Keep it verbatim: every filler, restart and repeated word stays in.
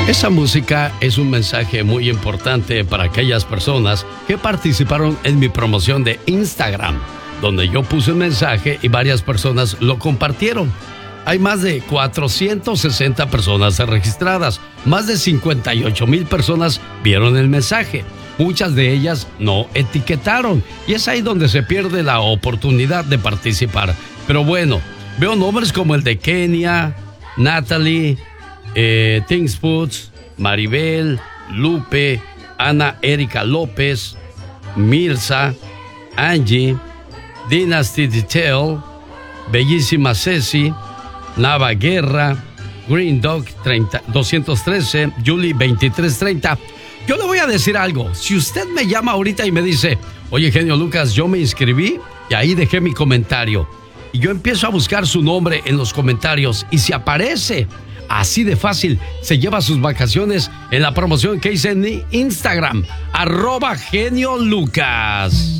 Esa música es un mensaje muy importante para aquellas personas que participaron en mi promoción de Instagram, donde yo puse un mensaje y varias personas lo compartieron. Hay más de cuatrocientas sesenta personas registradas, más de cincuenta y ocho mil personas vieron el mensaje. Muchas de ellas no etiquetaron y es ahí donde se pierde la oportunidad de participar. Pero bueno, veo nombres como el de Kenia, Natalie, eh, Thingsputs, Maribel, Lupe, Ana Erika López, Mirza, Angie, Dynasty Detail, Bellísima Ceci, Nava Guerra, Green Dog doscientos trece, Julie veintitrés treinta. Yo le voy a decir algo. Si usted me llama ahorita y me dice, oye, genio Lucas, yo me inscribí y ahí dejé mi comentario, y yo empiezo a buscar su nombre en los comentarios y si aparece, así de fácil, se lleva sus vacaciones en la promoción que hice en Instagram, arroba genio Lucas.